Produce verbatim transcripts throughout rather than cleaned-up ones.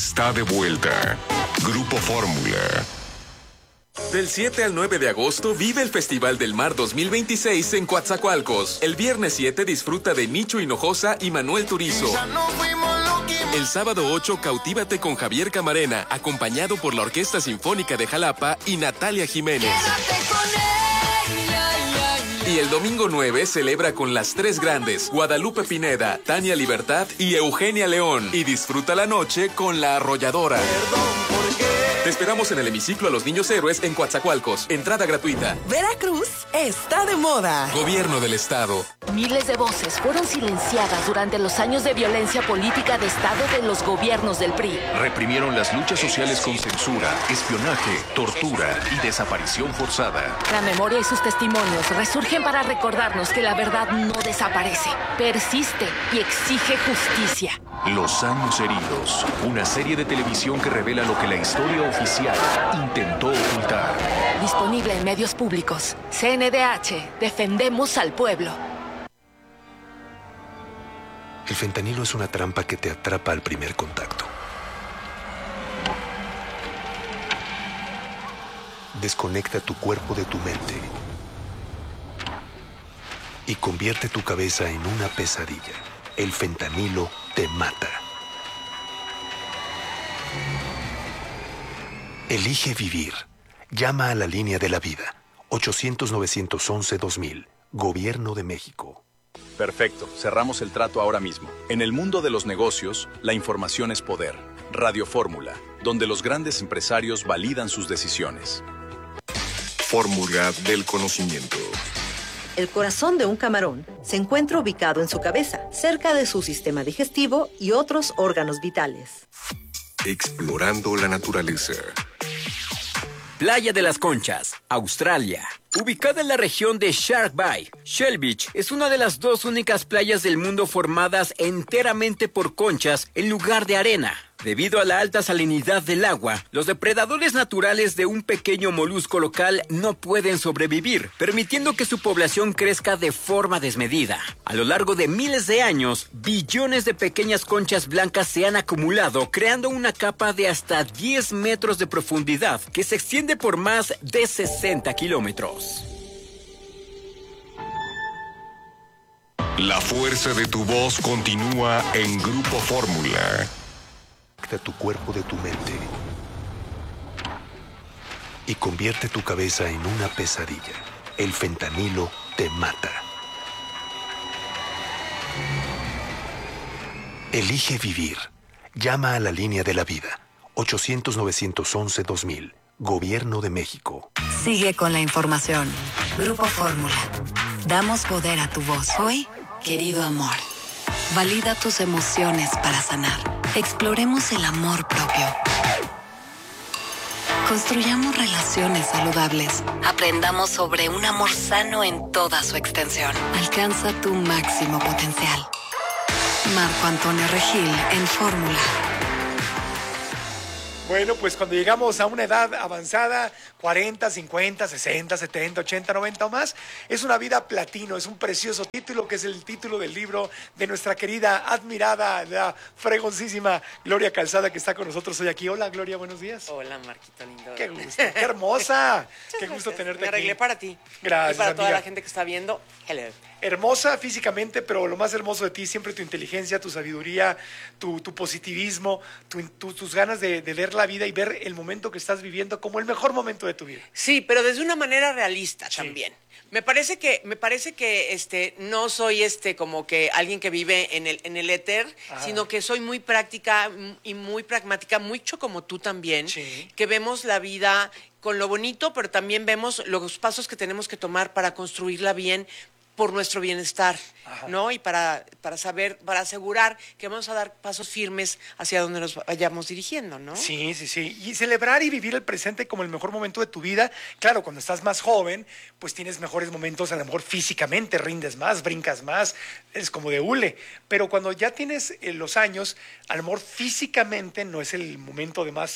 está de vuelta. Grupo Fórmula. Del siete al nueve de agosto vive el Festival del Mar dos mil veintiséis en Coatzacoalcos. El viernes siete disfruta de Micho Hinojosa y Manuel Turizo. El sábado ocho cautívate con Javier Camarena, acompañado por la Orquesta Sinfónica de Jalapa y Natalia Jiménez. Y el domingo nueve celebra con las tres grandes, Guadalupe Pineda, Tania Libertad y Eugenia León. Y disfruta la noche con La Arrolladora. Te esperamos en el hemiciclo a los Niños Héroes en Coatzacoalcos. Entrada gratuita. Veracruz está de moda. Gobierno del Estado. Miles de voces fueron silenciadas durante los años de violencia política de Estado de los gobiernos del P R I. Reprimieron las luchas sociales con censura, espionaje, tortura y desaparición forzada. La memoria y sus testimonios resurgen para recordarnos que la verdad no desaparece, persiste y exige justicia. Los años heridos, una serie de televisión que revela lo que la historia oficial intentó ocultar. Disponible en medios públicos. C N D H, defendemos al pueblo. El fentanilo es una trampa que te atrapa al primer contacto. Desconecta tu cuerpo de tu mente y convierte tu cabeza en una pesadilla. El fentanilo te mata. Elige vivir. Llama a la línea de la vida. ochocientos, novecientos once, dos mil. Gobierno de México. Perfecto, cerramos el trato ahora mismo. En el mundo de los negocios, la información es poder. Radio Fórmula, donde los grandes empresarios validan sus decisiones. Fórmula del conocimiento. El corazón de un camarón se encuentra ubicado en su cabeza, cerca de su sistema digestivo y otros órganos vitales. Explorando la naturaleza. Playa de las Conchas, Australia. Ubicada en la región de Shark Bay, Shell Beach es una de las dos únicas playas del mundo formadas enteramente por conchas en lugar de arena. Debido a la alta salinidad del agua, los depredadores naturales de un pequeño molusco local no pueden sobrevivir, permitiendo que su población crezca de forma desmedida. A lo largo de miles de años, billones de pequeñas conchas blancas se han acumulado, creando una capa de hasta diez metros de profundidad que se extiende por más de sesenta kilómetros. La fuerza de tu voz continúa en Grupo Fórmula. Conecta tu cuerpo de tu mente y convierte tu cabeza en una pesadilla. El fentanilo te mata. Elige vivir. Llama a la línea de la vida. ochocientos, novecientos once, dos mil. Gobierno de México. Sigue con la información. Grupo Fórmula. Damos poder a tu voz. Hoy, querido amor, valida tus emociones para sanar. Exploremos el amor propio. Construyamos relaciones saludables. Aprendamos sobre un amor sano en toda su extensión. Alcanza tu máximo potencial. Marco Antonio Regil en Fórmula. Bueno, pues cuando llegamos a una edad avanzada, cuarenta, cincuenta, sesenta, setenta, ochenta, noventa o más, es una vida platino, es un precioso título que es el título del libro de nuestra querida, admirada, la fregoncísima Gloria Calzada, que está con nosotros hoy aquí. Hola, Gloria, buenos días. Hola, Marquito lindo. Qué gusto, qué hermosa. Qué gusto tenerte aquí. Me arreglé para ti. Gracias, y para toda amiga. la gente que está viendo, hello. Hermosa físicamente, pero lo más hermoso de ti, siempre tu inteligencia, tu sabiduría, tu, tu positivismo, tu, tu, tus ganas de, de ver la vida y ver el momento que estás viviendo como el mejor momento de tu vida. Sí, pero desde una manera realista Sí. también. Me parece que, me parece que este, no soy este como que alguien que vive en el, en el éter, Ajá. sino que soy muy práctica y muy pragmática, mucho como tú también, Sí. que vemos la vida con lo bonito, pero también vemos los pasos que tenemos que tomar para construirla bien, por nuestro bienestar, Ajá. ¿no? Y para, para saber, para asegurar que vamos a dar pasos firmes hacia donde nos vayamos dirigiendo, ¿no? Sí, sí, sí. Y celebrar y vivir el presente como el mejor momento de tu vida. Claro, cuando estás más joven, pues tienes mejores momentos, a lo mejor físicamente rindes más, brincas más, es como de hule. Pero cuando ya tienes eh, los años, a lo mejor físicamente no es el momento de más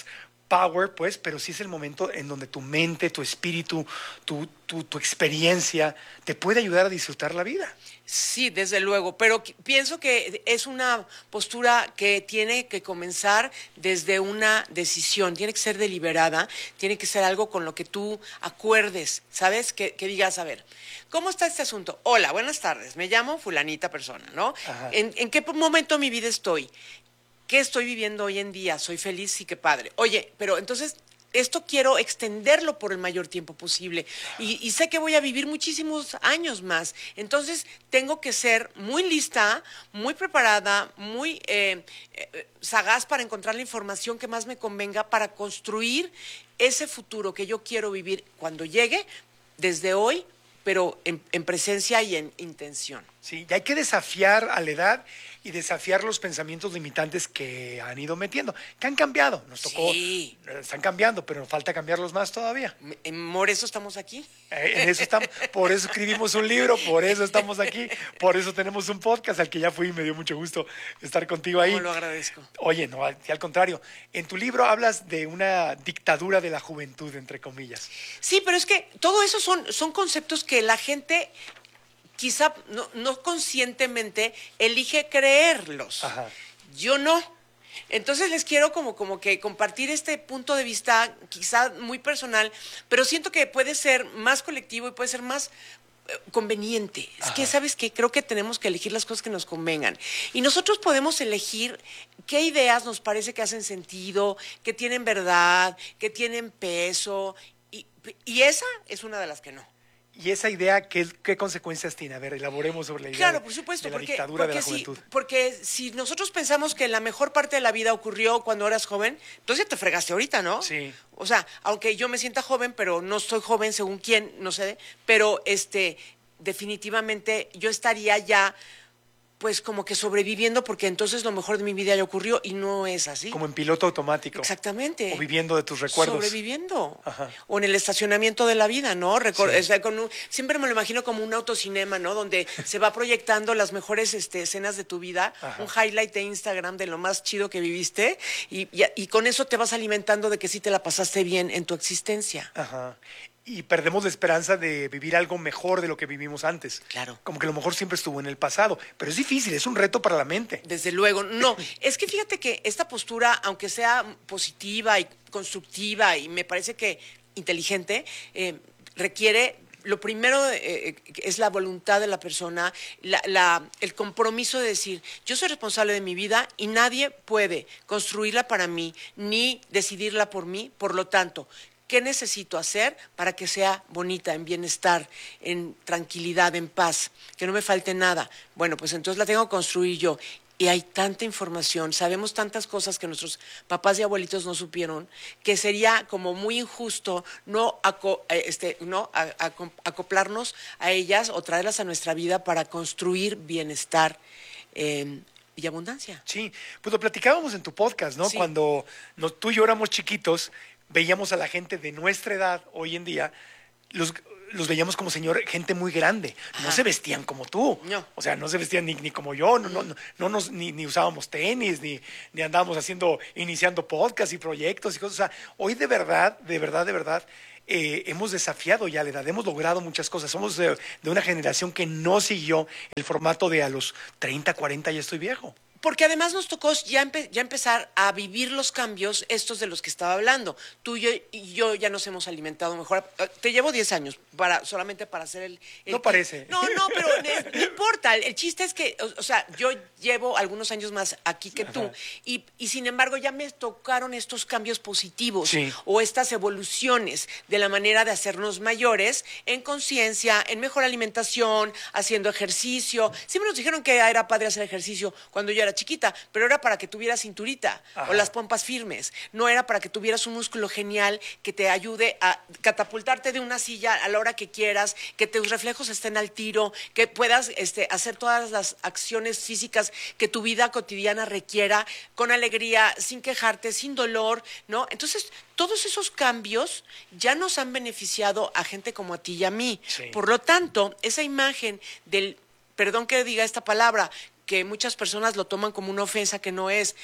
power, pues, pero sí es el momento en donde tu mente, tu espíritu, tu, tu, tu experiencia te puede ayudar a disfrutar la vida. Sí, desde luego, pero pienso que es una postura que tiene que comenzar desde una decisión, tiene que ser deliberada, tiene que ser algo con lo que tú acuerdes, ¿sabes? Que, que digas, a ver, ¿cómo está este asunto? Hola, buenas tardes, me llamo fulanita persona, ¿no? ¿En, ¿En qué momento de mi vida estoy? ¿Qué estoy viviendo hoy en día? Soy feliz, sí, qué padre. Oye, pero entonces esto quiero extenderlo por el mayor tiempo posible y, y sé que voy a vivir muchísimos años más. Entonces tengo que ser muy lista, muy preparada, muy eh, eh, sagaz para encontrar la información que más me convenga para construir ese futuro que yo quiero vivir cuando llegue, desde hoy, pero en, en presencia y en intención. Sí, y hay que desafiar a la edad y desafiar los pensamientos limitantes que han ido metiendo, que han cambiado. Nos tocó, sí. Están cambiando, pero nos falta cambiarlos más todavía. Por eso estamos aquí. En eso estamos, por eso escribimos un libro, por eso estamos aquí, por eso tenemos un podcast al que ya fui y me dio mucho gusto estar contigo ahí. No, lo agradezco. Oye, no, al, al contrario, en tu libro hablas de una dictadura de la juventud, entre comillas. Sí, pero es que todo eso son, son conceptos que la gente quizá no, no conscientemente elige creerlos. Ajá. Yo no. Entonces les quiero como, como que compartir este punto de vista, quizá muy personal, pero siento que puede ser más colectivo y puede ser más eh, conveniente. Es Ajá. que, ¿sabes qué? Creo que tenemos que elegir las cosas que nos convengan. Y nosotros podemos elegir qué ideas nos parece que hacen sentido, que tienen verdad, que tienen peso, y, y esa es una de las que no. ¿Y esa idea qué, qué consecuencias tiene? A ver, elaboremos sobre la idea Claro, de, por supuesto, de la porque, dictadura porque de la si, juventud. porque si nosotros pensamos que la mejor parte de la vida ocurrió cuando eras joven, entonces ya te fregaste ahorita, ¿no? Sí. O sea, aunque yo me sienta joven, pero no soy joven según quién, no sé, pero este, definitivamente yo estaría ya pues como que sobreviviendo porque entonces lo mejor de mi vida ya ocurrió y no es así. Como en piloto automático. Exactamente. O viviendo de tus recuerdos. Sobreviviendo. Ajá. O en el estacionamiento de la vida, ¿no? Recor Sí. o sea, con un, siempre me lo imagino como un autocinema, ¿no? Donde se va proyectando las mejores este, escenas de tu vida, Ajá. un highlight de Instagram de lo más chido que viviste y, y, y con eso te vas alimentando de que sí te la pasaste bien en tu existencia. Ajá. Y perdemos la esperanza de vivir algo mejor de lo que vivimos antes. Claro. Como que lo mejor siempre estuvo en el pasado. Pero es difícil, es un reto para la mente. Desde luego, no. Es que fíjate que esta postura, aunque sea positiva y constructiva y me parece que inteligente, eh, requiere, lo primero eh, es la voluntad de la persona, la, la, el compromiso de decir, yo soy responsable de mi vida y nadie puede construirla para mí ni decidirla por mí, por lo tanto, ¿qué necesito hacer para que sea bonita, en bienestar, en tranquilidad, en paz, que no me falte nada? Bueno, pues entonces la tengo que construir yo. Y hay tanta información, sabemos tantas cosas que nuestros papás y abuelitos no supieron, que sería como muy injusto no, aco, este, no a, a, acoplarnos a ellas o traerlas a nuestra vida para construir bienestar eh, y abundancia. Sí, pues lo platicábamos en tu podcast, ¿no? Sí. Cuando nos, tú y yo éramos chiquitos, veíamos a la gente de nuestra edad hoy en día, los, los veíamos como señor, gente muy grande. No Ajá. se vestían como tú. No. O sea, no se vestían ni, ni como yo, no, no, no, no nos, ni, ni usábamos tenis, ni, ni andábamos haciendo, iniciando podcasts y proyectos y cosas. O sea, hoy de verdad, de verdad, de verdad, eh, hemos desafiado ya la edad, hemos logrado muchas cosas. Somos de, de una generación que no siguió el formato de a los treinta, cuarenta ya estoy viejo. Porque además nos tocó ya, empe ya empezar a vivir los cambios estos de los que estaba hablando. Tú y yo, y yo ya nos hemos alimentado mejor. Te llevo diez años para, solamente para hacer el... el No parece. No, no, pero no, no importa. El, el chiste es que, o, o sea, yo llevo algunos años más aquí que tú y, y sin embargo ya me tocaron estos cambios positivos Sí. o estas evoluciones de la manera de hacernos mayores en conciencia, en mejor alimentación, haciendo ejercicio. Siempre nos dijeron que era padre hacer ejercicio cuando yo era chiquita, pero era para que tuvieras cinturita Ajá. o las pompas firmes. No era para que tuvieras un músculo genial que te ayude a catapultarte de una silla a la hora que quieras, que tus reflejos estén al tiro, que puedas este, hacer todas las acciones físicas que tu vida cotidiana requiera con alegría, sin quejarte, sin dolor, ¿no? Entonces, todos esos cambios ya nos han beneficiado a gente como a ti y a mí. Sí. Por lo tanto, esa imagen del, perdón que diga esta palabra, que muchas personas lo toman como una ofensa que no es,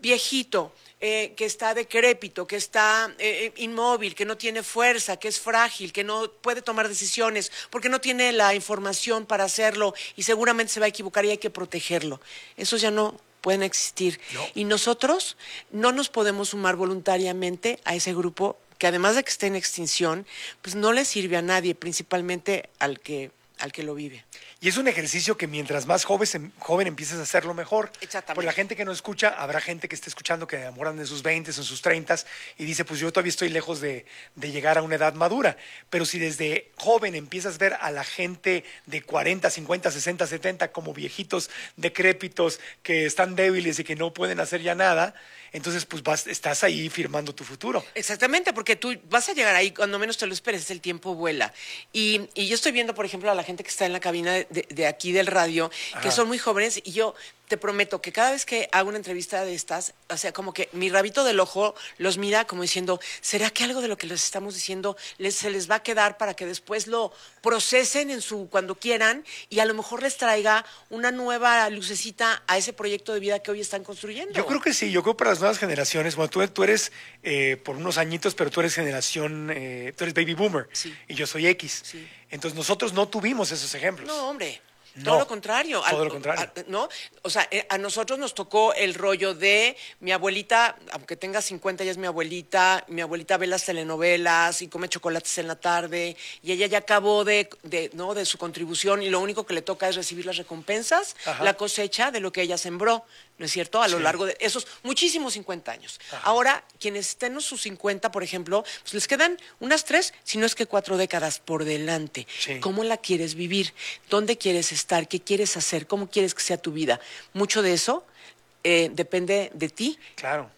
viejito, eh, que está decrépito, que está eh, inmóvil, que no tiene fuerza, que es frágil, que no puede tomar decisiones, porque no tiene la información para hacerlo y seguramente se va a equivocar y hay que protegerlo. Esos ya no pueden existir. No. Y nosotros no nos podemos sumar voluntariamente a ese grupo que además de que esté en extinción, pues no le sirve a nadie, principalmente al que, al que lo vive. Y es un ejercicio que mientras más joven, joven empieces a hacerlo mejor. Exactamente. Por la gente que no escucha, habrá gente que esté escuchando que enamoran en sus veinte, en sus treinta y dice, pues yo todavía estoy lejos de, de llegar a una edad madura. Pero si desde joven empiezas a ver a la gente de cuarenta, cincuenta, sesenta, setenta como viejitos decrépitos que están débiles y que no pueden hacer ya nada, entonces pues vas, estás ahí firmando tu futuro. Exactamente, porque tú vas a llegar ahí cuando menos te lo esperes, el tiempo vuela. Y, y yo estoy viendo, por ejemplo, a la gente que está en la cabina de, de, de aquí del radio, Ajá. que son muy jóvenes, y yo te prometo que cada vez que hago una entrevista de estas, o sea, como que mi rabito del ojo los mira como diciendo, ¿será que algo de lo que les estamos diciendo les, se les va a quedar para que después lo procesen en su cuando quieran y a lo mejor les traiga una nueva lucecita a ese proyecto de vida que hoy están construyendo? Yo creo que sí, yo creo que para las nuevas generaciones, bueno, tú, tú eres eh, por unos añitos, pero tú eres generación, eh, tú eres baby boomer sí. y yo soy X. Sí. Entonces nosotros no tuvimos esos ejemplos. No, hombre. No, todo lo contrario. Todo al, lo contrario. A, ¿no? O sea, a nosotros nos tocó el rollo de mi abuelita, aunque tenga cincuenta, ella es mi abuelita, mi abuelita ve las telenovelas y come chocolates en la tarde, y ella ya acabó de, de, ¿no? de su contribución y lo único que le toca es recibir las recompensas, Ajá. la cosecha de lo que ella sembró, ¿no es cierto? A lo sí. largo de esos muchísimos cincuenta años. Ajá. Ahora, quienes estén en sus cincuenta, por ejemplo, pues les quedan unas tres, si no es que cuatro décadas por delante. Sí. ¿Cómo la quieres vivir? ¿Dónde quieres estar? ¿Qué quieres hacer? ¿Cómo quieres que sea tu vida? Mucho de eso eh, depende de ti. Claro.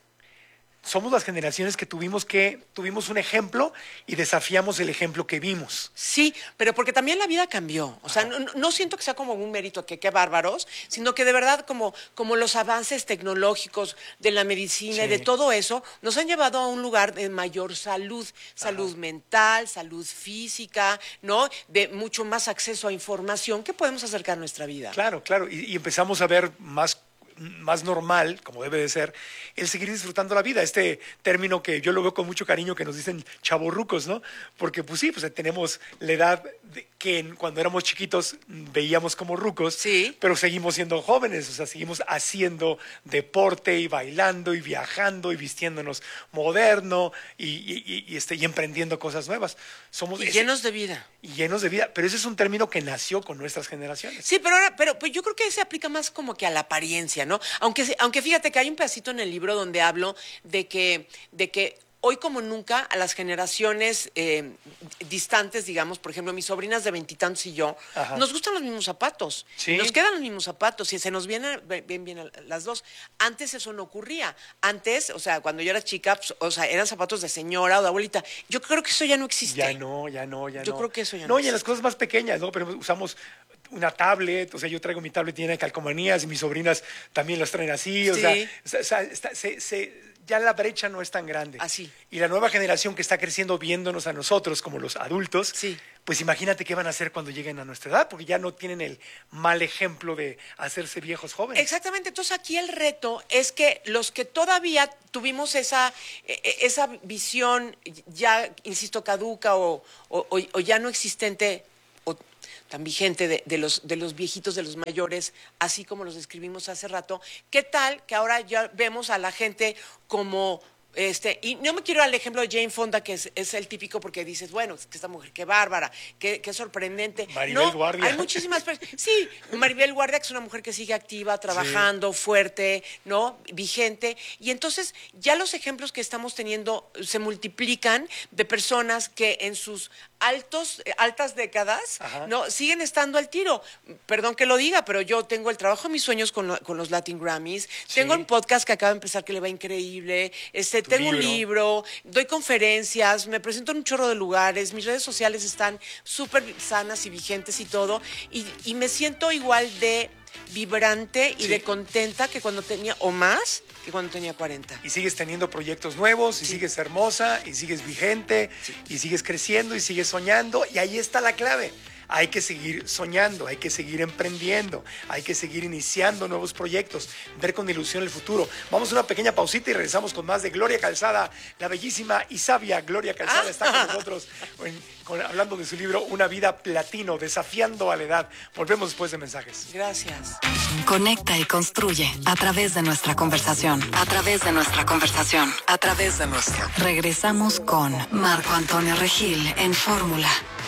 Somos las generaciones que tuvimos que tuvimos un ejemplo y desafiamos el ejemplo que vimos. Sí, pero porque también la vida cambió. O sea, no, no siento que sea como un mérito que qué bárbaros, sino que de verdad como, como los avances tecnológicos de la medicina sí. y de todo eso nos han llevado a un lugar de mayor salud, salud Ajá. mental, salud física, ¿no? De mucho más acceso a información que podemos acercar a nuestra vida. Claro, claro. Y, y empezamos a ver más más normal, como debe de ser, el seguir disfrutando la vida. Este término que yo lo veo con mucho cariño, que nos dicen chavorrucos, ¿no? Porque pues sí, pues tenemos la edad de, que en, cuando éramos chiquitos veíamos como rucos, sí. pero seguimos siendo jóvenes, o sea, seguimos haciendo deporte y bailando y viajando y vistiéndonos moderno y, y, y, este, y emprendiendo cosas nuevas. Somos y ese, llenos de vida. Y llenos de vida, pero ese es un término que nació con nuestras generaciones. Sí, pero ahora, pero pues yo creo que se aplica más como que a la apariencia, ¿no? Aunque, aunque fíjate que hay un pedacito en el libro donde hablo de que, de que hoy como nunca a las generaciones eh, distantes, digamos, por ejemplo, mis sobrinas de veintitantos y yo, Ajá. nos gustan los mismos zapatos, ¿Sí? nos quedan los mismos zapatos y se nos vienen bien, bien las dos. Antes eso no ocurría. Antes, o sea, cuando yo era chica, pues, o sea, eran zapatos de señora o de abuelita. Yo creo que eso ya no existe. Ya no, ya no, ya yo no. Yo creo que eso ya no. No, y en las cosas más pequeñas, ¿no? Pero usamos una tablet, o sea, yo traigo mi tablet llena de calcomanías y mis sobrinas también las traen así, o sí. sea, o sea está, se, se, ya la brecha no es tan grande. Así. Y la nueva generación que está creciendo viéndonos a nosotros como los adultos, sí. pues imagínate qué van a hacer cuando lleguen a nuestra edad, porque ya no tienen el mal ejemplo de hacerse viejos jóvenes. Exactamente, entonces aquí el reto es que los que todavía tuvimos esa, esa visión ya, insisto, caduca o, o, o ya no existente, o tan vigente de, de, los, de los viejitos, de los mayores, así como los describimos hace rato, ¿qué tal que ahora ya vemos a la gente como... Este, y no me quiero ir al ejemplo de Jane Fonda, que es, es el típico porque dices, bueno, que esta mujer, qué bárbara, qué, qué sorprendente. Maribel no, Guardia. Hay muchísimas personas. Sí, Maribel Guardia, que es una mujer que sigue activa, trabajando, sí. fuerte, ¿no? Vigente. Y entonces ya los ejemplos que estamos teniendo se multiplican de personas que en sus altos, altas décadas, Ajá. ¿no? Siguen estando al tiro. Perdón que lo diga, pero yo tengo el trabajo de mis sueños con, lo, con los Latin Grammys. Sí. Tengo un podcast que acaba de empezar que le va increíble. Este, tengo libro. un libro, doy conferencias, me presento en un chorro de lugares, mis redes sociales están súper sanas y vigentes y todo, y, y me siento igual de vibrante y sí. de contenta que cuando tenía, o más, que cuando tenía cuarenta. Y sigues teniendo proyectos nuevos, y sí. sigues hermosa, y sigues vigente, sí. y sigues creciendo, y sigues soñando, y ahí está la clave. hay que seguir soñando, hay que seguir emprendiendo, hay que seguir iniciando nuevos proyectos, ver con ilusión el futuro. Vamos a una pequeña pausita y regresamos con más de Gloria Calzada, la bellísima y sabia Gloria Calzada está con nosotros en, con, hablando de su libro Una vida platino, desafiando a la edad. Volvemos después de mensajes. Gracias. Conecta y construye a través de nuestra conversación, a través de nuestra conversación, a través de nuestra. Regresamos con Marco Antonio Regil en Fórmula.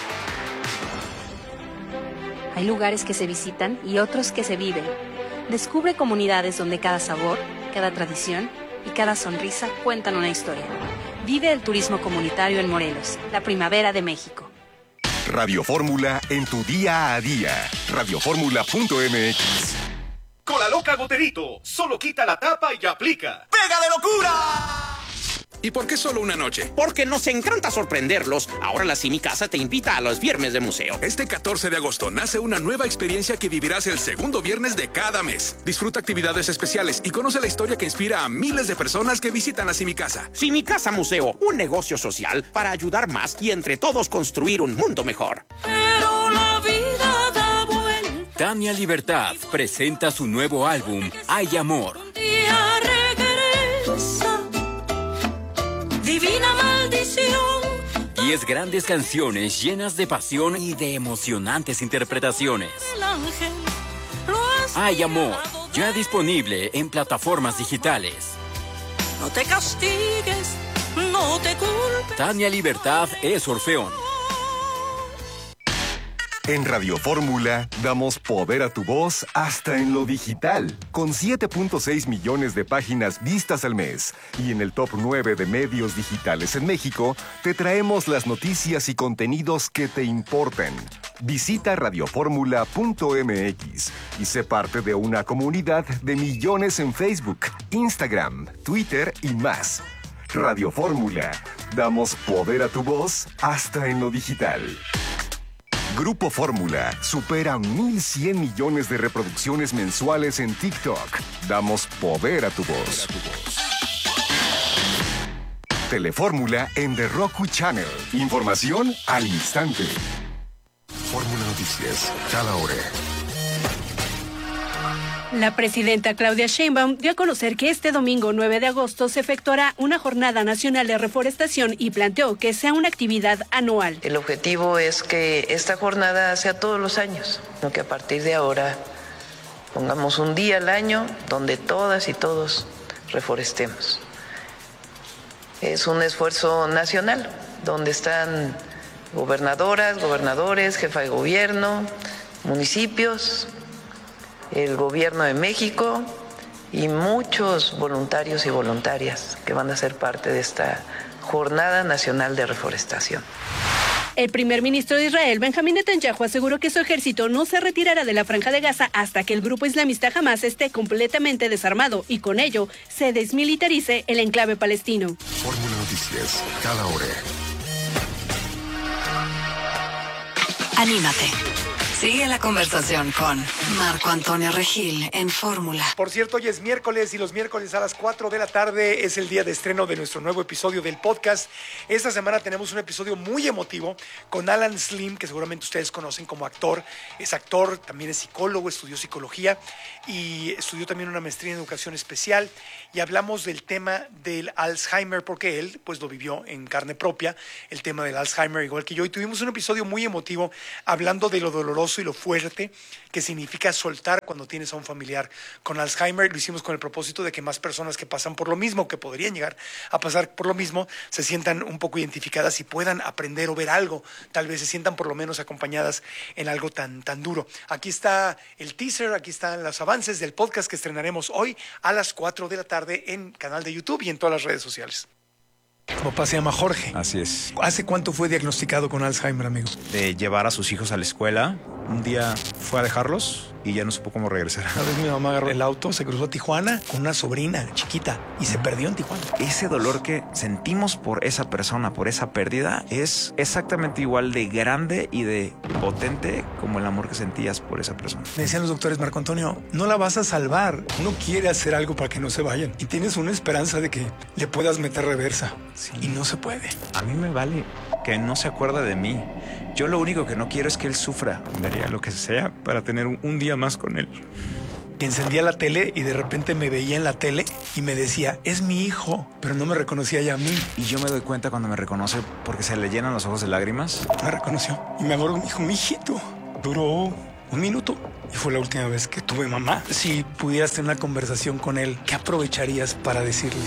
Hay lugares que se visitan y otros que se viven. Descubre comunidades donde cada sabor, cada tradición y cada sonrisa cuentan una historia. Vive el turismo comunitario en Morelos, la primavera de México. Radio Fórmula en tu día a día. radio fórmula punto m x. Con la loca Goterito, solo quita la tapa y aplica. ¡Pega de locura! ¿Y por qué solo una noche? Porque nos encanta sorprenderlos. Ahora la Cimicasa te invita a los viernes de museo. Este catorce de agosto nace una nueva experiencia que vivirás el segundo viernes de cada mes. Disfruta actividades especiales y conoce la historia que inspira a miles de personas que visitan la Cimicasa. Cimicasa Museo, un negocio social para ayudar más y entre todos construir un mundo mejor. Pero la vida da vuelta. Tania Libertad presenta su nuevo álbum, Hay Amor. Un día regresa. Divina maldición. Diez grandes canciones llenas de pasión y de emocionantes interpretaciones. El ángel Hay Amor, ya disponible en plataformas digitales. No te castigues, no te culpes. Tania Libertad es Orfeón. En Radio Fórmula damos poder a tu voz hasta en lo digital, con siete punto seis millones de páginas vistas al mes. Y en el top nueve de medios digitales en México, te traemos las noticias y contenidos que te importan. Visita radio fórmula punto m x y sé parte de una comunidad de millones en Facebook, Instagram, Twitter y más. Radio Fórmula, damos poder a tu voz hasta en lo digital. Grupo Fórmula supera mil cien millones de reproducciones mensuales en TikTok. Damos poder a tu voz. Telefórmula en The Roku Channel. Información al instante. Fórmula Noticias, cada hora. La presidenta Claudia Sheinbaum dio a conocer que este domingo nueve de agosto se efectuará una jornada nacional de reforestación y planteó que sea una actividad anual. El objetivo es que esta jornada sea todos los años, no que a partir de ahora pongamos un día al año donde todas y todos reforestemos. Es un esfuerzo nacional donde están gobernadoras, gobernadores, jefa de gobierno, municipios, el gobierno de México y muchos voluntarios y voluntarias que van a ser parte de esta Jornada Nacional de Reforestación. El primer ministro de Israel, Benjamín Netanyahu, aseguró que su ejército no se retirará de la Franja de Gaza hasta que el grupo islamista Hamás esté completamente desarmado y con ello se desmilitarice el enclave palestino. Fórmula Noticias, cada hora. Anímate. Sigue la conversación con Marco Antonio Regil en Fórmula. Por cierto, hoy es miércoles y los miércoles a las cuatro de la tarde es el día de estreno de nuestro nuevo episodio del podcast. Esta semana tenemos un episodio muy emotivo con Alan Slim, que seguramente ustedes conocen como actor. Es actor, también es psicólogo, estudió psicología y estudió también una maestría en educación especial. Y hablamos del tema del Alzheimer, porque él pues lo vivió en carne propia, el tema del Alzheimer igual que yo. Y tuvimos un episodio muy emotivo hablando de lo doloroso y lo fuerte que significa soltar cuando tienes a un familiar con Alzheimer. Lo hicimos con el propósito de que más personas que pasan por lo mismo, que podrían llegar a pasar por lo mismo, se sientan un poco identificadas y puedan aprender o ver algo. Tal vez se sientan por lo menos acompañadas en algo tan, tan duro. Aquí está el teaser, aquí están los avances del podcast que estrenaremos hoy a las cuatro de la tarde en canal de YouTube y en todas las redes sociales. Tu papá se llama Jorge. Así es. ¿Hace cuánto fue diagnosticado con Alzheimer, amigo? De llevar a sus hijos a la escuela. Un día fue a dejarlos y ya no supo cómo regresar. Una vez mi mamá agarró el auto, se cruzó a Tijuana con una sobrina chiquita y se perdió en Tijuana. Ese dolor que sentimos por esa persona, por esa pérdida, es exactamente igual de grande y de potente como el amor que sentías por esa persona. Me decían los doctores, Marco Antonio, no la vas a salvar. Uno quiere hacer algo para que no se vayan. Y tienes una esperanza de que le puedas meter reversa. Sí. Y no se puede. A mí me vale que no se acuerda de mí. Yo lo único que no quiero es que él sufra. Daría lo que sea para tener un, un día más con él. Que encendía la tele y de repente me veía en la tele y me decía, es mi hijo, pero no me reconocía ya a mí. Y yo me doy cuenta cuando me reconoce porque se le llenan los ojos de lágrimas. Me reconoció y me agarró y me dijo, mi hijito. Duró un minuto y fue la última vez que tuve mamá. Si pudieras tener una conversación con él, ¿qué aprovecharías para decirle?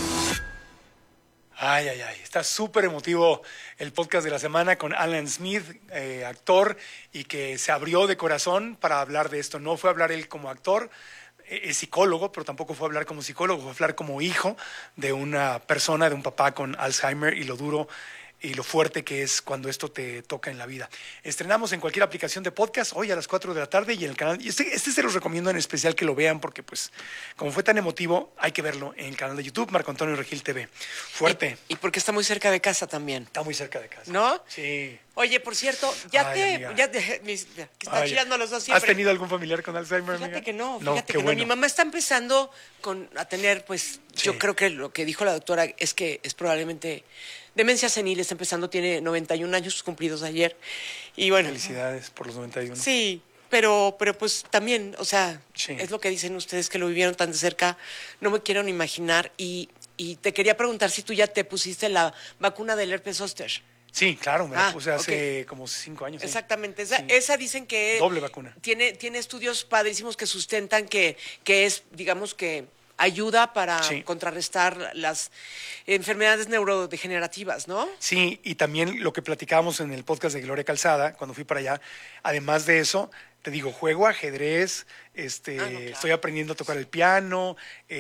Ay, ay, ay, está súper emotivo el podcast de la semana con Alan Smith, eh, actor, y que se abrió de corazón para hablar de esto. No fue a hablar él como actor, eh, es psicólogo, pero tampoco fue a hablar como psicólogo, fue a hablar como hijo de una persona, de un papá con Alzheimer y lo duro y lo fuerte que es cuando esto te toca en la vida. Estrenamos en cualquier aplicación de podcast hoy a las cuatro de la tarde y en el canal. Y este, este se los recomiendo en especial que lo vean porque, pues, como fue tan emotivo, hay que verlo en el canal de YouTube, Marco Antonio Regil T V. Fuerte. Y, y porque está muy cerca de casa también. Está muy cerca de casa. ¿No? Sí. Oye, por cierto, ya Ay, te... amiga. Ya te mis, que está Ay, chillando los dos siempre. ¿Has tenido algún familiar con Alzheimer, Fíjate amiga? que no, No, fíjate qué que bueno. no. Mi mamá está empezando con, a tener, pues, Sí. yo creo que lo que dijo la doctora es que es probablemente demencia senil, está empezando, tiene noventa y un años cumplidos ayer. Y bueno. Felicidades por los noventa y uno. Sí, pero, pero pues también, o sea, Sí. es lo que dicen ustedes que lo vivieron tan de cerca, no me quiero ni imaginar. Y, y te quería preguntar si tú ya te pusiste la vacuna del herpes zóster. Sí, claro, me la Ah, puse hace ok. como cinco años. sí. Exactamente, esa, Sí. esa dicen que Doble vacuna. Tiene, tiene estudios padrísimos que sustentan que, que es, digamos que ayuda para Sí. contrarrestar las enfermedades neurodegenerativas, ¿no? Sí, y también lo que platicábamos en el podcast de Gloria Calzada, cuando fui para allá, además de eso, te digo, juego ajedrez, este, Ah, no, claro. estoy aprendiendo a tocar el piano,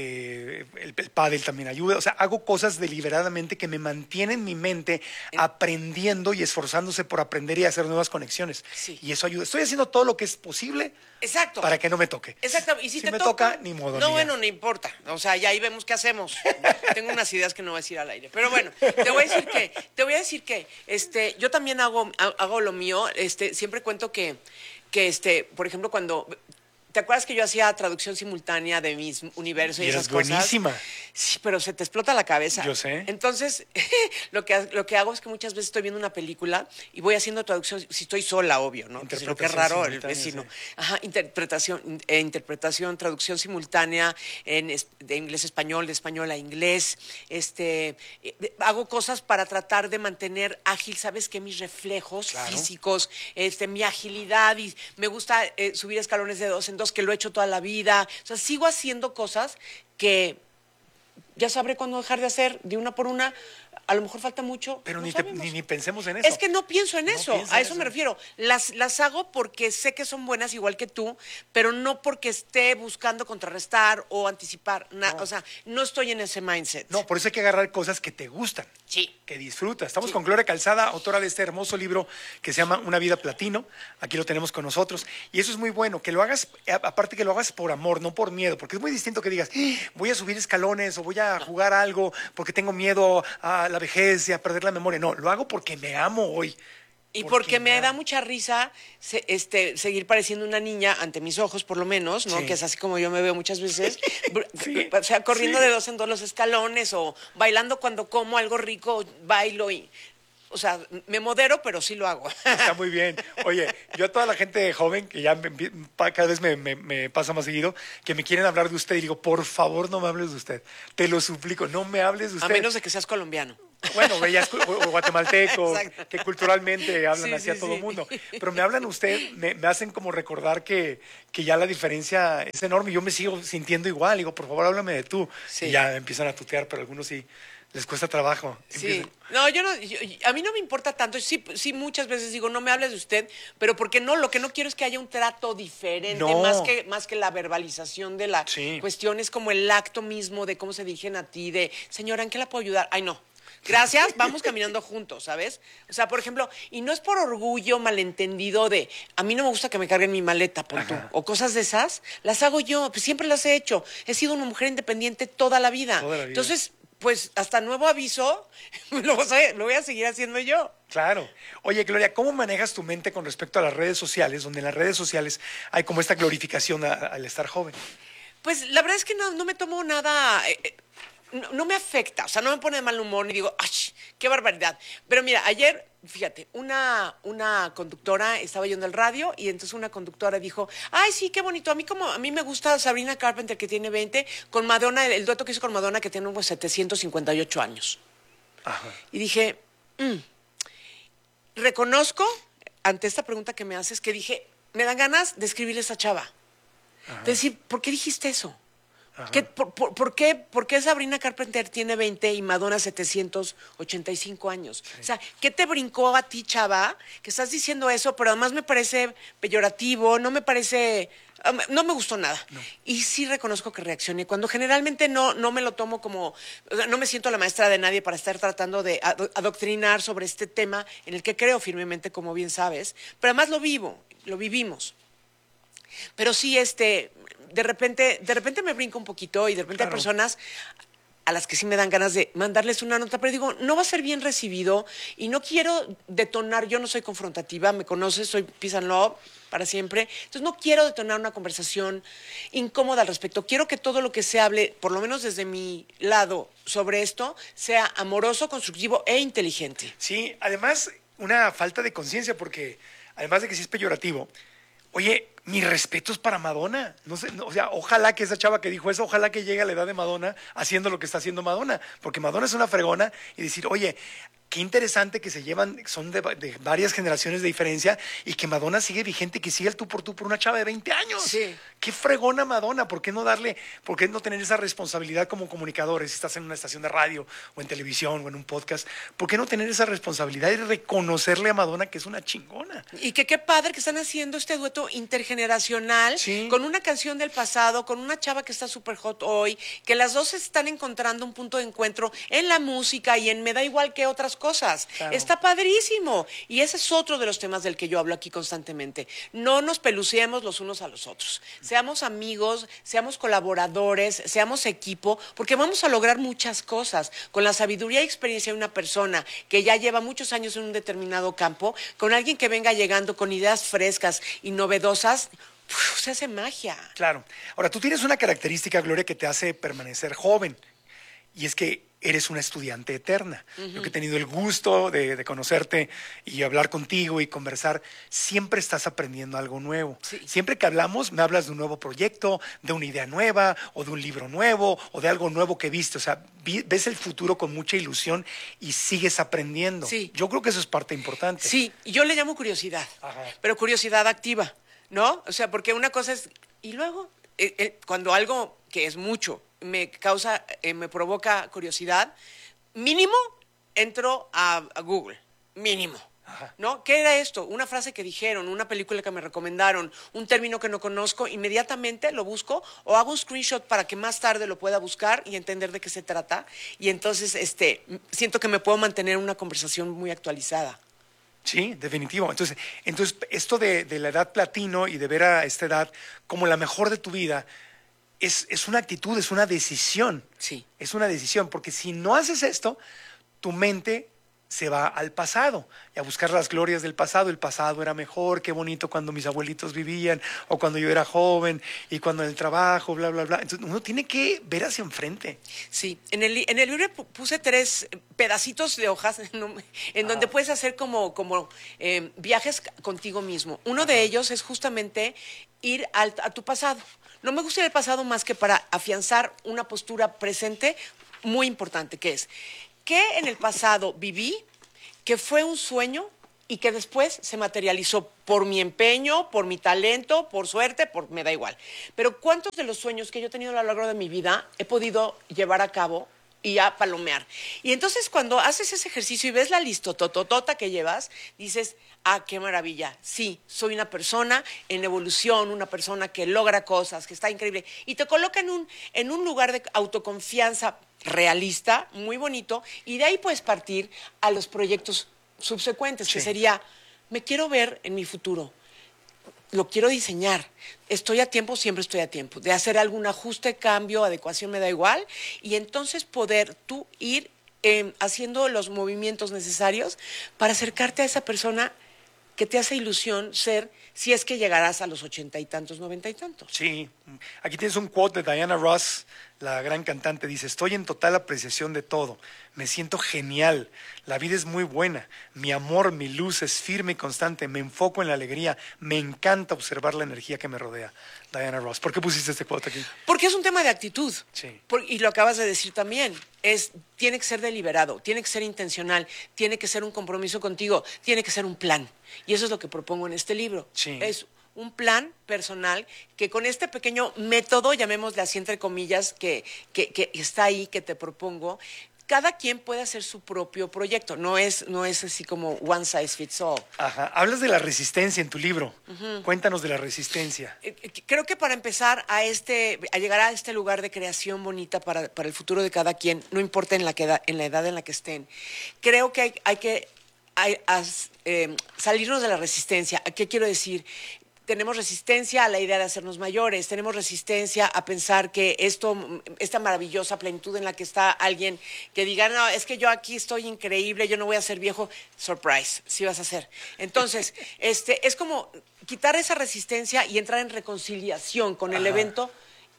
eh, el, el pádel también ayuda, o sea, hago cosas deliberadamente que me mantienen mi mente aprendiendo y esforzándose por aprender y hacer nuevas conexiones. Sí. Y eso ayuda. Estoy haciendo todo lo que es posible Exacto. para que no me toque. Exacto. Y si, Si te me toca, toca, ni modo, No, amiga. bueno, no importa. O sea, ya ahí vemos qué hacemos. Tengo unas ideas que no voy a decir al aire. Pero bueno, te voy a decir que, te voy a decir que, este, yo también hago, hago lo mío. Este, siempre cuento que, que este, por ejemplo, cuando ¿te acuerdas que yo hacía traducción simultánea de mis universos y, Y esas eres cosas? buenísima. Sí, pero se te explota la cabeza. Yo sé. Entonces, lo que, lo que hago es que muchas veces estoy viendo una película y voy haciendo traducción, si estoy sola, obvio, ¿no? Entonces, lo que es raro, el simultánea, vecino. sí. Ajá, interpretación, eh, interpretación, traducción simultánea en, es- de inglés a español, de español a inglés. Este, eh, de- hago cosas para tratar de mantener ágil, ¿sabes qué? Mis reflejos Claro. físicos, este, mi agilidad, y me gusta eh, subir escalones de dos en dos, que lo he hecho toda la vida. O sea, sigo haciendo cosas que ya sabré cuándo dejar de hacer de una por una. A lo mejor falta mucho. Pero no ni, te- sabemos. ni, ni pensemos en eso. Es que no pienso en No eso, piensa a en eso eso. me refiero. Las, las hago porque sé que son buenas igual que tú, pero no porque esté buscando contrarrestar o anticipar. na- O sea, no estoy en ese mindset. No, por eso hay que agarrar cosas que te gustan. Sí. Que disfrutas. Estamos con Gloria Calzada, autora de este hermoso libro que se llama Una vida platino. Aquí lo tenemos con nosotros. Y eso es muy bueno, que lo hagas, a- aparte que lo hagas por amor, no por miedo, porque es muy distinto que digas, "Ah, voy a subir escalones o voy a jugar algo porque tengo miedo a la vejez y a perder la memoria. No, lo hago porque me amo hoy. Y porque me da mucha risa se- este, seguir pareciendo una niña ante mis ojos, por lo menos, ¿no? Sí. Que es así como yo me veo muchas veces. Br- O sea, corriendo sí. de dos en dos los escalones o bailando cuando como algo rico, bailo y... O sea, me modero, pero sí lo hago. Está muy bien. Oye, yo a toda la gente joven, que ya me empie- pa- cada vez me, me- me pasa más seguido, que me quieren hablar de usted y digo, por favor no me hables de usted. Te lo suplico, no me hables de A usted. menos de que seas colombiano. Bueno, bellas, o o guatemalteco, Exacto. que culturalmente hablan Sí, así a sí, todo el sí. mundo. Pero me hablan usted, me, me hacen como recordar que, que ya la diferencia es enorme. Yo me sigo sintiendo igual. Digo, por favor, háblame de tú. Sí. Y ya empiezan a tutear, pero a algunos sí les cuesta trabajo. Sí, Empiezan- no, yo no, yo- a mí no me importa tanto, sí, sí muchas veces digo, no me hables de usted, pero porque no, lo que no quiero es que haya un trato diferente, No. más que, más que la verbalización de la Sí. cuestión, es como el acto mismo de cómo se dirigen a ti, de, señora, ¿en qué la puedo ayudar? Ay, no. Gracias, vamos caminando juntos, ¿sabes? O sea, por ejemplo, y no es por orgullo malentendido de, a mí no me gusta que me carguen mi maleta, pon tú, o cosas de esas, las hago yo, pues siempre las he hecho. He sido una mujer independiente toda la vida. Toda la vida. Entonces, pues hasta nuevo aviso, lo, voy a- lo voy a seguir haciendo yo. Claro. Oye, Gloria, ¿cómo manejas tu mente con respecto a las redes sociales, donde en las redes sociales hay como esta glorificación a- al estar joven? Pues la verdad es que no, no me tomo nada, eh, eh, no, no me afecta, o sea, no me pone de mal humor ni digo, ¡ay, qué barbaridad! Pero mira, ayer, fíjate, una, una conductora estaba yendo al radio y entonces una conductora dijo, ¡ay, sí, qué bonito! A mí como a mí me gusta Sabrina Carpenter, que tiene veinte, con Madonna, el, el dueto que hizo con Madonna, que tiene unos setecientos cincuenta y ocho años. Ajá. Y dije, mm, reconozco, ante esta pregunta que me haces, que dije, me dan ganas de escribirle a esa chava. Ajá. De decir, ¿por qué dijiste eso? ¿Qué, por, por, por, qué, ¿Por qué Sabrina Carpenter tiene veinte y Madonna setecientos ochenta y cinco años? Sí. O sea, ¿qué te brincó a ti, chava, que estás diciendo eso, pero además me parece peyorativo, no me parece... No me gustó nada. No. Y sí reconozco que reaccioné. Cuando generalmente no, no me lo tomo como... No me siento la maestra de nadie para estar tratando de adoctrinar sobre este tema en el que creo firmemente, como bien sabes. Pero además lo vivo, lo vivimos. Pero sí, este... De repente, de repente me brinco un poquito y de repente claro. hay personas a las que sí me dan ganas de mandarles una nota, pero digo, no va a ser bien recibido y no quiero detonar, yo no soy confrontativa, me conoces, soy peace and love para siempre, entonces no quiero detonar una conversación incómoda al respecto, quiero que todo lo que se hable, por lo menos desde mi lado, sobre esto, sea amoroso, constructivo e inteligente. Sí, además, una falta de conciencia, porque además de que sí es peyorativo, oye, mis respetos para Madonna. No sé, no, o sea, ojalá que esa chava que dijo eso, ojalá que llegue a la edad de Madonna haciendo lo que está haciendo Madonna. Porque Madonna es una fregona y decir, oye, qué interesante que se llevan, son de, de varias generaciones de diferencia y que Madonna sigue vigente, que sigue el tú por tú por una chava de veinte años. Sí. Qué fregona Madonna, ¿por qué no darle, por qué no tener esa responsabilidad como comunicadores? Si estás en una estación de radio o en televisión o en un podcast, ¿por qué no tener esa responsabilidad y reconocerle a Madonna que es una chingona? Y que qué padre que están haciendo este dueto intergeneracional, sí, con una canción del pasado, con una chava que está súper hot hoy, que las dos están encontrando un punto de encuentro en la música y en me da igual que otras cosas. Claro. Está padrísimo. Y ese es otro de los temas del que yo hablo aquí constantemente. No nos peluciemos los unos a los otros. Seamos amigos, seamos colaboradores, seamos equipo, porque vamos a lograr muchas cosas. Con la sabiduría y experiencia de una persona que ya lleva muchos años en un determinado campo, con alguien que venga llegando con ideas frescas y novedosas, uf, se hace magia. Claro. Ahora, tú tienes una característica, Gloria, que te hace permanecer joven. Y es que eres una estudiante eterna. Uh-huh. Yo que he tenido el gusto de, de conocerte y hablar contigo y conversar, siempre estás aprendiendo algo nuevo. Sí. Siempre que hablamos, me hablas de un nuevo proyecto, de una idea nueva, o de un libro nuevo, o de algo nuevo que viste. O sea, vi, ves el futuro con mucha ilusión y sigues aprendiendo. Sí. Yo creo que eso es parte importante. Sí, yo le llamo curiosidad, Ajá. pero curiosidad activa, ¿no? O sea, porque una cosa es... Y luego, eh, eh, cuando algo que es mucho me causa, eh, me provoca curiosidad, mínimo entro a, a Google, mínimo. Ajá. ¿No? ¿Qué era esto? Una frase que dijeron, una película que me recomendaron, un término que no conozco, inmediatamente lo busco o hago un screenshot para que más tarde lo pueda buscar y entender de qué se trata. Y entonces este, siento que me puedo mantener una conversación muy actualizada. Sí, definitivo. Entonces, entonces esto de, de la edad platino y de ver a esta edad como la mejor de tu vida, Es, es una actitud, es una decisión. Sí. Es una decisión, porque si no haces esto, tu mente se va al pasado y a buscar las glorias del pasado. El pasado era mejor, qué bonito cuando mis abuelitos vivían, o cuando yo era joven, y cuando en el trabajo, bla, bla, bla. Entonces uno tiene que ver hacia enfrente. Sí, en el, en el libro puse tres pedacitos de hojas en, en ah. donde puedes hacer como, como eh, viajes contigo mismo. Uno Ajá. de ellos es justamente ir al, a tu pasado. No me gusta ir al pasado más que para afianzar una postura presente muy importante, que es, ¿qué en el pasado viví, que fue un sueño y que después se materializó por mi empeño, por mi talento, por suerte, por me da igual? Pero ¿cuántos de los sueños que yo he tenido a lo largo de mi vida he podido llevar a cabo y a palomear? Y entonces cuando haces ese ejercicio y ves la listototota que llevas, dices, ah, qué maravilla, sí, soy una persona en evolución, una persona que logra cosas, que está increíble. Y te coloca en un, en un lugar de autoconfianza realista, muy bonito, y de ahí puedes partir a los proyectos subsecuentes, sí. que sería, me quiero ver en mi futuro, lo quiero diseñar, estoy a tiempo, siempre estoy a tiempo, de hacer algún ajuste, cambio, adecuación, me da igual, y entonces poder tú ir eh, haciendo los movimientos necesarios para acercarte a esa persona que te hace ilusión ser, si es que llegarás a los ochenta y tantos, noventa y tantos. Sí, aquí tienes un quote de Diana Ross, la gran cantante, dice: estoy en total apreciación de todo, me siento genial, la vida es muy buena, mi amor, mi luz es firme y constante, me enfoco en la alegría, me encanta observar la energía que me rodea. Diana Ross, ¿por qué pusiste este quote aquí? Porque es un tema de actitud. Sí. Por- y lo acabas de decir también. Es, tiene que ser deliberado, tiene que ser intencional, tiene que ser un compromiso contigo, tiene que ser un plan. Y eso es lo que propongo en este libro. Sí. Es un plan personal que con este pequeño método, llamémosle así entre comillas, que, que, que está ahí, que te propongo, cada quien puede hacer su propio proyecto. No es, no es así como one size fits all. Ajá. Hablas de la resistencia en tu libro. Ujú. Cuéntanos de la resistencia. Eh, eh, Creo que para empezar a este, a llegar a este lugar de creación bonita para, para el futuro de cada quien, no importa en la, que edad, en la edad en la que estén, creo que hay, hay que hay- as- eh, salirnos de la resistencia. ¿A qué quiero decir? Tenemos resistencia a la idea de hacernos mayores, tenemos resistencia a pensar que esto, esta maravillosa plenitud en la que está alguien que diga, no, es que yo aquí estoy increíble, yo no voy a ser viejo. Surprise, sí vas a ser. Entonces, este, es como quitar esa resistencia y entrar en reconciliación con el Ajá. evento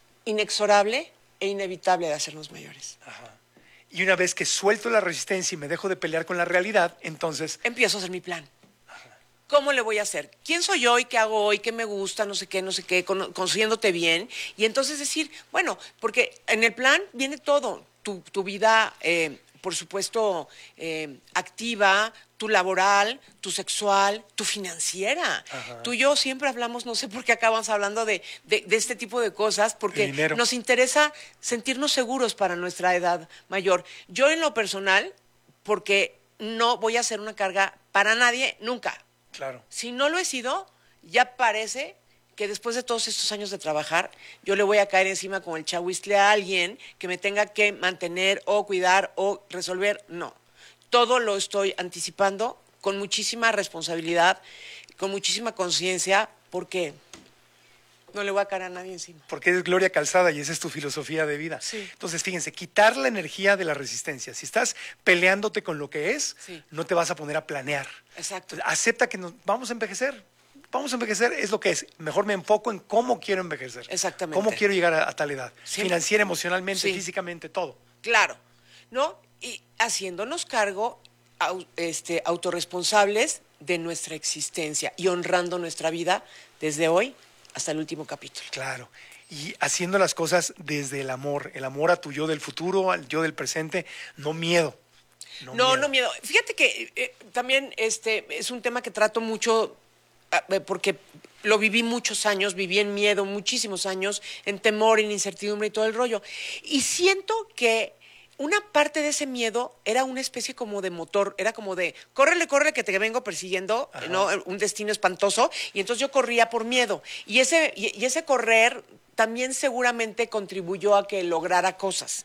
inexorable e inevitable de hacernos mayores. Ajá. Y una vez que suelto la resistencia y me dejo de pelear con la realidad, entonces... Empiezo a hacer mi plan. ¿Cómo le voy a hacer? ¿Quién soy yo y qué hago hoy? ¿Qué me gusta? No sé qué, no sé qué, cono- conociéndote bien. Y entonces decir, bueno, porque en el plan viene todo. Tu, tu vida, eh, por supuesto, eh, activa, tu laboral, tu sexual, tu financiera. Ajá. Tú y yo siempre hablamos, no sé por qué acabamos hablando de, de, de este tipo de cosas, porque El dinero. nos interesa sentirnos seguros para nuestra edad mayor. Yo en lo personal, porque no voy a ser una carga para nadie nunca. Claro. Si no lo he sido, ya parece que después de todos estos años de trabajar, yo le voy a caer encima con el chahuistle a alguien que me tenga que mantener o cuidar o resolver. No. Todo lo estoy anticipando con muchísima responsabilidad, con muchísima conciencia, porque no le voy a caer a nadie encima. Porque eres Gloria Calzada y esa es tu filosofía de vida. Sí. Entonces, fíjense, quitar la energía de la resistencia. Si estás peleándote con lo que es, Sí. no te vas a poner a planear. Exacto. Entonces, acepta que nos vamos a envejecer. Vamos a envejecer, es lo que es. Mejor me enfoco en cómo quiero envejecer. Exactamente. Cómo quiero llegar a, a tal edad. Sí. Financiera, emocionalmente, Sí. físicamente, todo. Claro, ¿no? Y haciéndonos cargo, au- este, autorresponsables de nuestra existencia y honrando nuestra vida desde hoy hasta el último capítulo. Claro. Y haciendo las cosas desde el amor. El amor a tu yo del futuro, al yo del presente, no miedo. No, miedo. no miedo. Fíjate que eh, también este es un tema que trato mucho ah, eh, porque lo viví muchos años, viví en miedo muchísimos años, en temor, en incertidumbre y todo el rollo. Y siento que una parte de ese miedo era una especie como de motor, era como de, córrele, córrele que te vengo persiguiendo, ¿no? Un destino espantoso, y entonces yo corría por miedo. Y ese, y, y ese correr también seguramente contribuyó a que lograra cosas.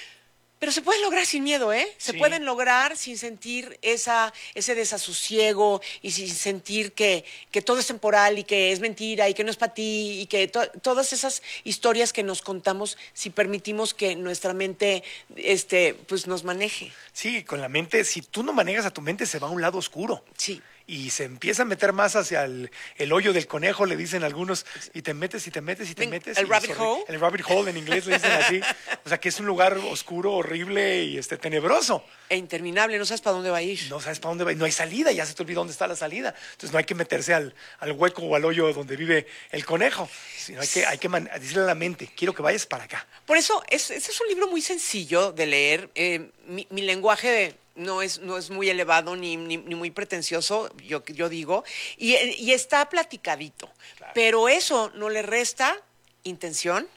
Pero se puede lograr sin miedo, ¿eh? Se Sí. pueden lograr sin sentir esa, ese desasosiego y sin sentir que, que todo es temporal y que es mentira y que no es para ti y que to- todas esas historias que nos contamos si permitimos que nuestra mente este, pues nos maneje. Sí, con la mente, si tú no manejas a tu mente, se va a un lado oscuro. Sí. Y se empieza a meter más hacia el, el hoyo del conejo, le dicen algunos, y te metes y te metes y te Ven, metes. ¿el y rabbit es horri- hole? El rabbit hole, en inglés le dicen así. O sea, que es un lugar oscuro, horrible y este, tenebroso. E interminable, no sabes para dónde va a ir. No sabes para dónde va, y no hay salida, ya se te olvidó dónde está la salida. Entonces no hay que meterse al, al hueco o al hoyo donde vive el conejo, sino hay que, hay que man- decirle a la mente, quiero que vayas para acá. Por eso, es, ese es un libro muy sencillo de leer. Eh, mi, mi lenguaje no es, no es muy elevado ni, ni, ni muy pretencioso, yo, yo digo, y, y está platicadito. Pero eso no le resta intención,